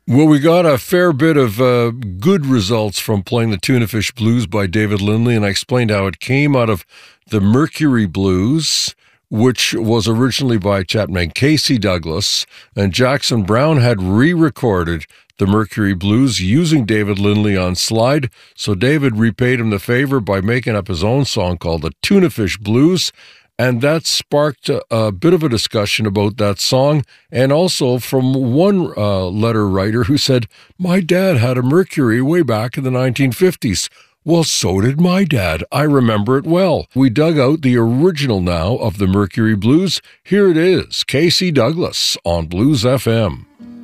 Well, we got a fair bit of good results from playing the Tuna Fish Blues by David Lindley, and I explained how it came out of the Mercury Blues, which was originally by a chap named Casey Douglas, and Jackson Browne had re-recorded the Mercury Blues using David Lindley on slide, so David repaid him the favor by making up his own song called the Tuna Fish Blues, and that sparked a bit of a discussion about that song, and also from one letter writer who said, "My dad had a Mercury way back in the 1950s. Well, so did my dad. I remember it well. We dug out the original now of the Mercury Blues. Here it is, Casey Douglas on Blues FM.